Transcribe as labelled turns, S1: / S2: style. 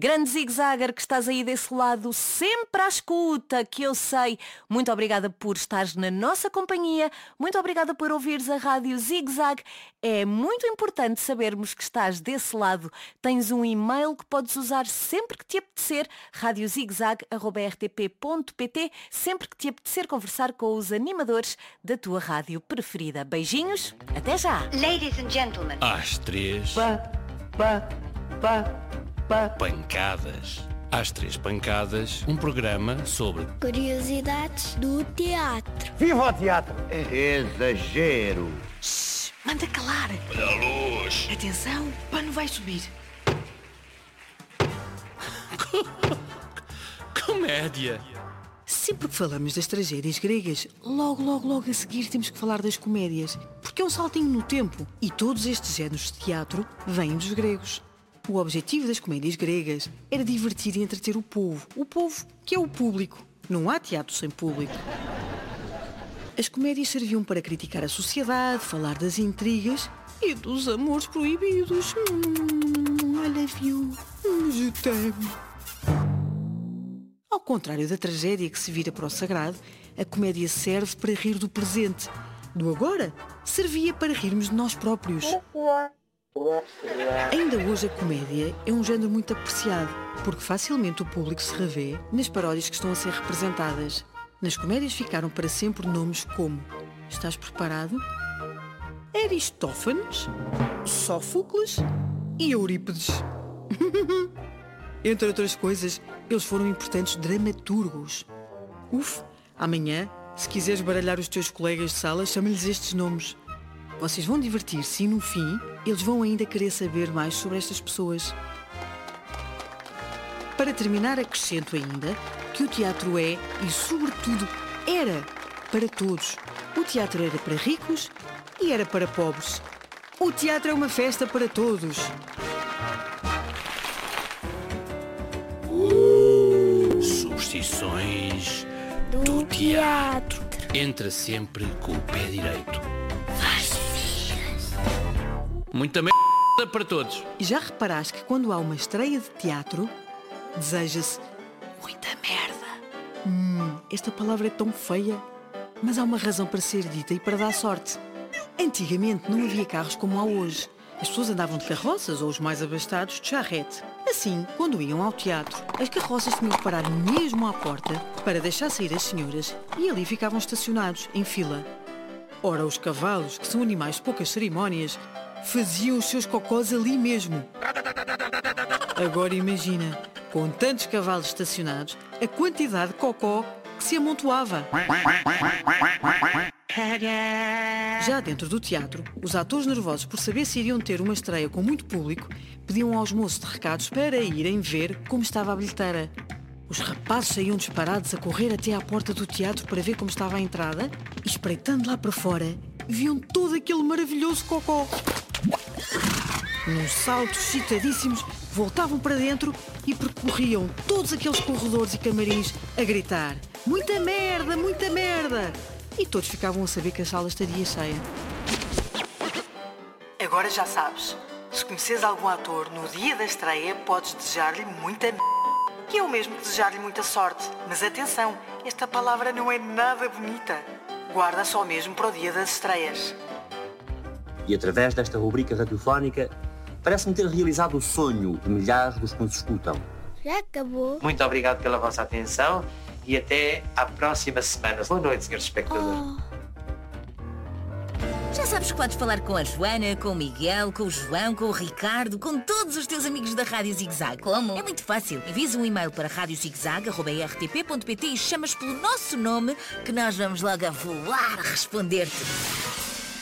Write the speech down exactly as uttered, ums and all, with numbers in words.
S1: Grande zig-zagger que estás aí desse lado, sempre à escuta, que eu sei. Muito obrigada por estares na nossa companhia. Muito obrigada por ouvires a Rádio Zig-Zag. É muito importante sabermos que estás desse lado. Tens um e-mail que podes usar sempre que te apetecer, rádio zigzag arroba r t p ponto p t, sempre que te apetecer conversar com os animadores da tua rádio preferida. Beijinhos, até já!
S2: Ladies and gentlemen.
S3: Às três.
S4: Pá, pá, pá, pá.
S3: Pancadas. Às três pancadas, um programa sobre
S5: curiosidades do teatro.
S4: Viva o teatro!
S6: Exagero!
S7: Shhh, manda calar!
S3: Olha a luz!
S7: Atenção, o pano vai subir.
S3: Comédia!
S7: Sempre que falamos das tragédias gregas, logo, logo, logo a seguir temos que falar das comédias, porque é um saltinho no tempo e todos estes géneros de teatro vêm dos gregos. O objetivo das comédias gregas era divertir e entreter o povo, o povo que é o público. Não há teatro sem público. As comédias serviam para criticar a sociedade, falar das intrigas e dos amores proibidos. Hum, I love you. Je t'aime. Ao contrário da tragédia que se vira para o sagrado, a comédia serve para rir do presente. Do agora, servia para rirmos de nós próprios. Ainda hoje a comédia é um género muito apreciado, porque facilmente o público se revê nas paródias que estão a ser representadas. Nas comédias ficaram para sempre nomes como Estás preparado? Aristófanes, Sófocles e Eurípides. Entre outras coisas, eles foram importantes dramaturgos. Uf, amanhã, se quiseres baralhar os teus colegas de sala, chama-lhes estes nomes. Vocês vão divertir-se e, no fim, eles vão ainda querer saber mais sobre estas pessoas. Para terminar, acrescento ainda que o teatro é, e sobretudo era, para todos. O teatro era para ricos e era para pobres. O teatro é uma festa para todos.
S3: Superstições
S5: Do,
S3: do
S5: teatro.
S3: teatro. Entra sempre com o pé direito. Muita merda para todos.
S7: E já reparaste que quando há uma estreia de teatro, deseja-se muita merda. Hum, esta palavra é tão feia, mas há uma razão para ser dita e para dar sorte. Antigamente não havia carros como há hoje. As pessoas andavam de carroças ou os mais abastados de charrete. Assim, quando iam ao teatro, as carroças tinham que parar mesmo à porta para deixar sair as senhoras e ali ficavam estacionados, em fila. Ora, os cavalos, que são animais de poucas cerimónias, faziam os seus cocós ali mesmo. Agora imagina, com tantos cavalos estacionados, a quantidade de cocó que se amontoava. Já dentro do teatro, os atores nervosos por saber se iriam ter uma estreia com muito público, pediam aos moços de recados para irem ver como estava a bilheteira. Os rapazes saíam disparados a correr até à porta do teatro para ver como estava a entrada e, espreitando lá para fora, viam todo aquele maravilhoso cocó. Num salto, excitadíssimos, voltavam para dentro e percorriam todos aqueles corredores e camarins a gritar: muita merda, muita merda! E todos ficavam a saber que a sala estaria cheia. Agora já sabes, se conheces algum ator no dia da estreia, podes desejar-lhe muita merda, que é o mesmo que desejar-lhe muita sorte. Mas atenção, esta palavra não é nada bonita. Guarda só mesmo para o dia das estreias.
S8: E através desta rubrica radiofónica, parece-me ter realizado o sonho de milhares dos que nos escutam.
S5: Já acabou?
S9: Muito obrigado pela vossa atenção e até à próxima semana. Boa noite, senhores espectadores.
S5: Oh.
S10: Já sabes que podes falar com a Joana, com o Miguel, com o João, com o Ricardo, com todos os teus amigos da Rádio Zig-Zag. Como? É muito fácil. Envias um e-mail para rádio zigzag arroba r t p ponto p t e chamas pelo nosso nome que nós vamos logo a voar a responder-te.